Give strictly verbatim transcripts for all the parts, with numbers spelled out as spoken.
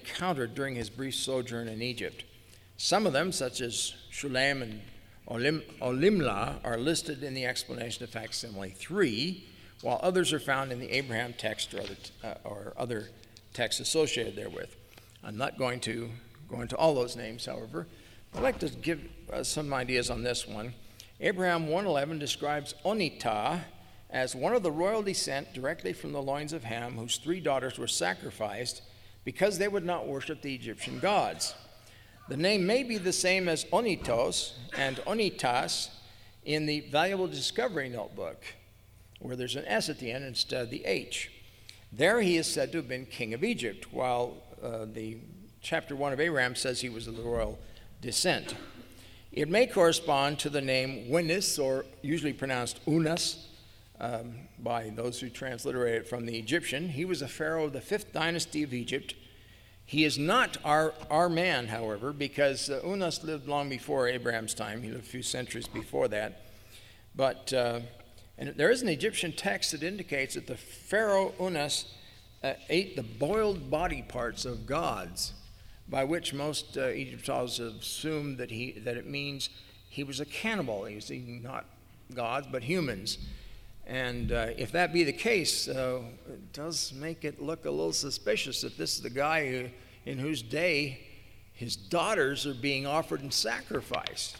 encountered during his brief sojourn in Egypt. Some of them, such as Shulem and Olim, Olimla, are listed in the explanation of facsimile three, while others are found in the Abraham text or other, uh, or other texts associated therewith. I'm not going to go into all those names, however. I'd like to give uh, some ideas on this one. Abraham one eleven describes Onita as one of the royal descent directly from the loins of Ham, whose three daughters were sacrificed because they would not worship the Egyptian gods. The name may be the same as Onitos and Onitas in the Valuable Discovery Notebook, where there's an S at the end instead of the H. There he is said to have been king of Egypt, while uh, the chapter one of Abraham says he was of the royal descent. It may correspond to the name Winis, or usually pronounced Unas, um, by those who transliterate it from the Egyptian. He was a pharaoh of the fifth dynasty of Egypt. He is not our, our man, however, because uh, Unas lived long before Abraham's time. He lived a few centuries before that. But uh, and there is an Egyptian text that indicates that the pharaoh Unas uh, ate the boiled body parts of gods, by which most uh, Egyptologists assume that he that it means he was a cannibal. He was eating not gods but humans. And uh, if that be the case, uh, it does make it look a little suspicious if this is the guy who, in whose day his daughters are being offered in sacrifice.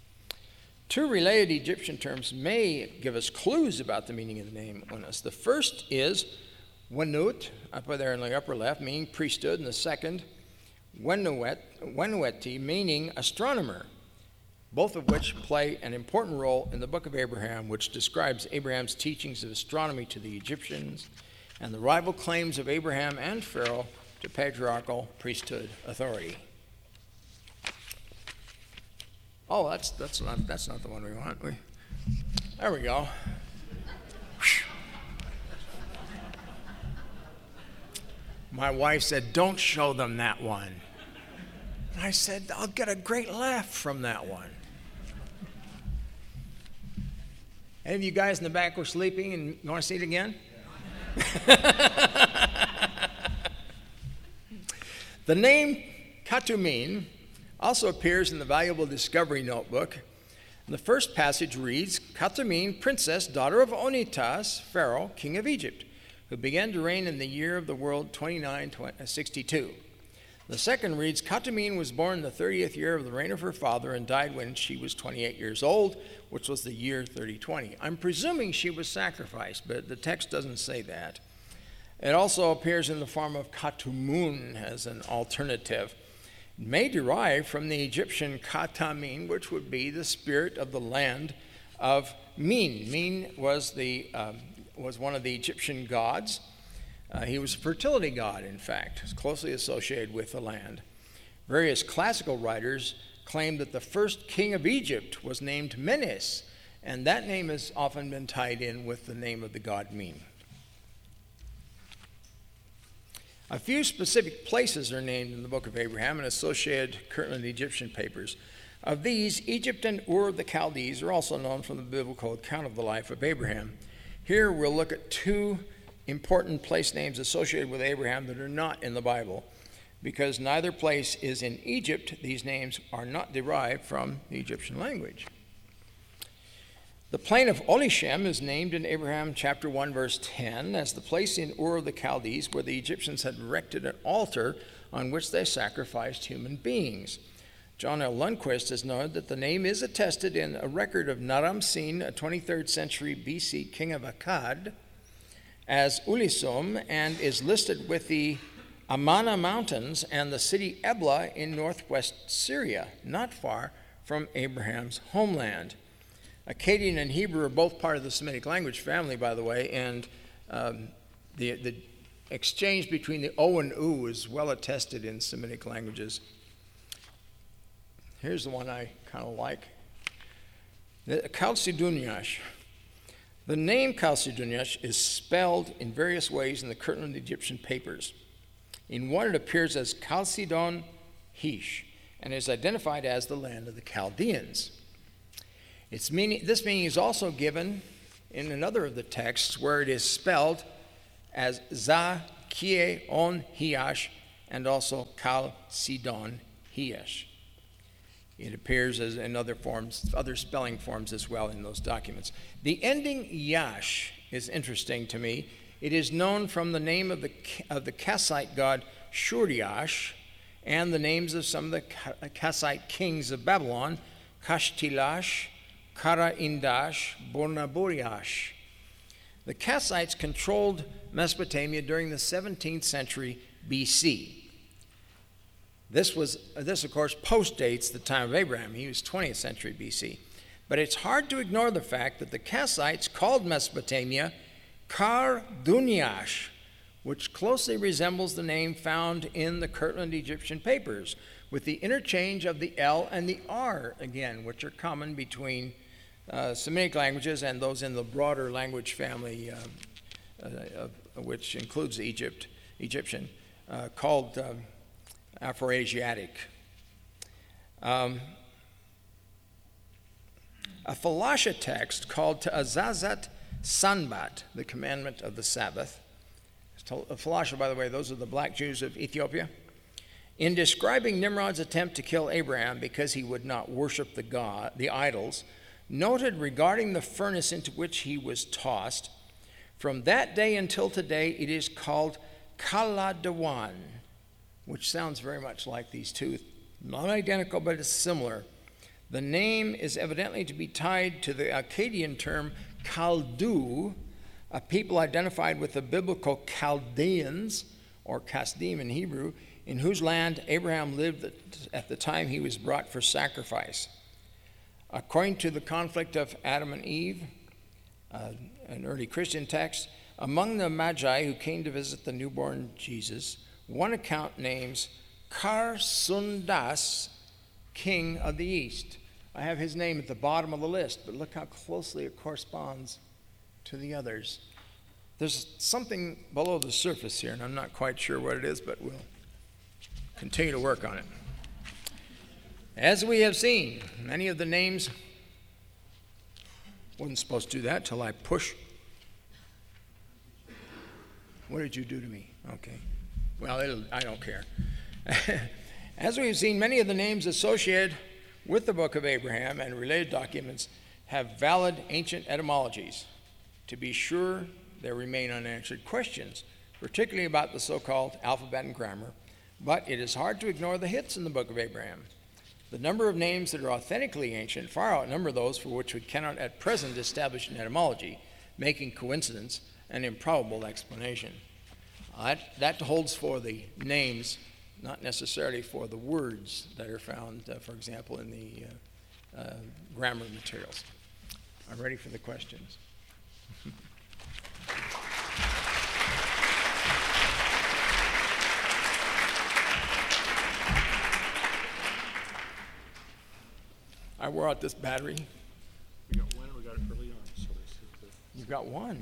Two related Egyptian terms may give us clues about the meaning of the name Unas. The first is Wenut, up there in the upper left, meaning priesthood, and the second, Wenuet, Wenueti, meaning astronomer, both of which play an important role in the book of Abraham, which describes Abraham's teachings of astronomy to the Egyptians and the rival claims of Abraham and Pharaoh to patriarchal priesthood authority. Oh, that's that's not that's not the one we want. We, there we go. My wife said, "Don't show them that one." And I said, "I'll get a great laugh from that one." Any of you guys in the back were sleeping and you want to see it again? The name Katumin also appears in the Valuable Discovery Notebook. The first passage reads, Katumin, princess, daughter of Onitas, Pharaoh, king of Egypt, who began to reign in the year of the world twenty-nine sixty-two. The second reads, Katumin was born in the thirtieth year of the reign of her father and died when she was twenty-eight years old, which was the year thirty twenty. I'm presuming she was sacrificed, but the text doesn't say that. It also appears in the form of Katumun as an alternative. It may derive from the Egyptian Katamin, which would be the spirit of the land of Min. Min was, the, um, was one of the Egyptian gods. Uh, he was a fertility god, in fact, closely associated with the land. Various classical writers claim that the first king of Egypt was named Menes, and that name has often been tied in with the name of the god Min. A few specific places are named in the book of Abraham and associated currently in the Egyptian papers. Of these, Egypt and Ur of the Chaldees are also known from the biblical account of the life of Abraham. Here we'll look at two important place names associated with Abraham that are not in the Bible. Because neither place is in Egypt, these names are not derived from the Egyptian language. The plain of Olishem is named in Abraham chapter one, verse ten, as the place in Ur of the Chaldees where the Egyptians had erected an altar on which they sacrificed human beings. John L. Lundquist has noted that the name is attested in a record of Naram Sin, a twenty-third century B C king of Akkad, as Ulisum, and is listed with the Amana Mountains and the city Ebla in northwest Syria, not far from Abraham's homeland. Akkadian and Hebrew are both part of the Semitic language family, by the way, and um, the, the exchange between the O and U is well attested in Semitic languages. Here's the one I kind of like. Chalcedoniash. The name Chalcedoniash is spelled in various ways in the Kirtland Egyptian papers. In one, it appears as Chalcedon Hish and is identified as the land of the Chaldeans. Its meaning, this meaning is also given in another of the texts where it is spelled as Za Kie On Hiash and also Kal Sidon Heesh. It appears as in other forms, other spelling forms as well in those documents. The ending Yash is interesting to me. It is known from the name of the of the Kassite god Shuryash and the names of some of the Kassite kings of Babylon, Kashtilash, Kara-Indash, Bornaburiash. The Kassites controlled Mesopotamia during the seventeenth century B C. This was this of course postdates the time of Abraham. He was twentieth century B C. But it's hard to ignore the fact that the Kassites called Mesopotamia Kar-Dunyash, which closely resembles the name found in the Kirtland Egyptian papers, with the interchange of the L and the R again, which are common between uh, Semitic languages and those in the broader language family, uh, uh, uh, which includes Egypt, Egyptian, uh, called uh, Afroasiatic. Um, a Falasha text called Ta'azazat Sanbat, the commandment of the Sabbath. Falasha, by the way, those are the black Jews of Ethiopia. In describing Nimrod's attempt to kill Abraham because he would not worship the god, the idols, noted regarding the furnace into which he was tossed, from that day until today it is called Kaladawan, which sounds very much like these two. Not identical, but it's similar. The name is evidently to be tied to the Akkadian term Kaldu, a people identified with the biblical Chaldeans, or Kasdim in Hebrew, in whose land Abraham lived at the time he was brought for sacrifice. According to the conflict of Adam and Eve, uh, an early Christian text, among the Magi who came to visit the newborn Jesus, one account names Kar-Sundas, king of the east. I have his name at the bottom of the list, but look how closely it corresponds to the others. There's something below the surface here, and I'm not quite sure what it is, but we'll continue to work on it. As we have seen, many of the names, wasn't supposed to do that till I push. What did you do to me? Okay. Well, it'll, I don't care. As we've seen, many of the names associated with the book of Abraham and related documents have valid ancient etymologies. To be sure, there remain unanswered questions, particularly about the so-called alphabet and grammar, but it is hard to ignore the hits in the book of Abraham. The number of names that are authentically ancient far outnumber those for which we cannot at present establish an etymology, making coincidence an improbable explanation. Uh, that, that holds for the names, not necessarily for the words that are found, uh, for example, in the uh, uh, grammar materials. I'm ready for the questions. I wore out this battery. We got one, we got it early on. So this is the, You've got one.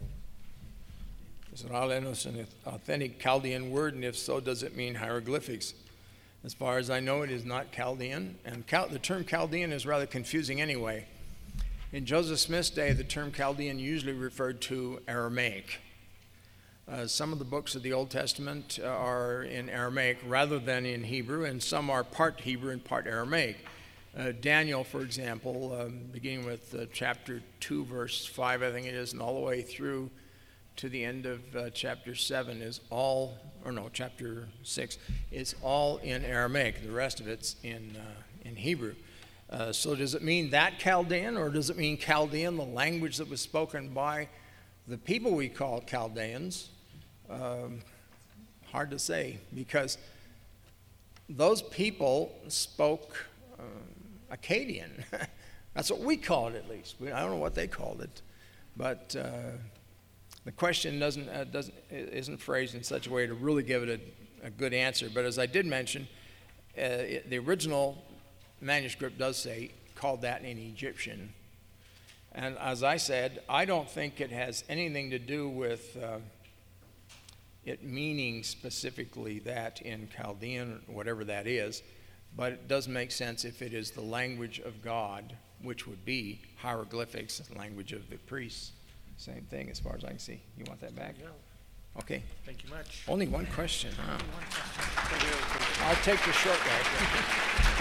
Is Ralenos an authentic Chaldean word, and if so, does it mean hieroglyphics? As far as I know, it is not Chaldean, and Chal- the term Chaldean is rather confusing anyway. In Joseph Smith's day, the term Chaldean usually referred to Aramaic. Uh, some of the books of the Old Testament uh, are in Aramaic rather than in Hebrew, and some are part Hebrew and part Aramaic. Uh, Daniel, for example, um, beginning with uh, chapter two, verse five, I think it is, and all the way through to the end of uh, chapter seven is all, or no, chapter six, is all in Aramaic. The rest of it's in, uh, in Hebrew. Uh, so does it mean that Chaldean, or does it mean Chaldean, the language that was spoken by the people we call Chaldeans? Um, hard to say, because those people spoke uh, Akkadian. That's what we call it, at least. We, I don't know what they called it, but uh, the question doesn't uh, doesn't isn't phrased in such a way to really give it a, a good answer. But as I did mention, uh, it, the original manuscript does say called that in Egyptian, and as I said, I don't think it has anything to do with uh, it meaning specifically that in Chaldean, whatever that is. But it does make sense if it is the language of God, which would be hieroglyphics, the language of the priests. Same thing as far as I can see. You want that back? yeah. Okay, Thank you much. only one question, huh? One question. I'll take the short way.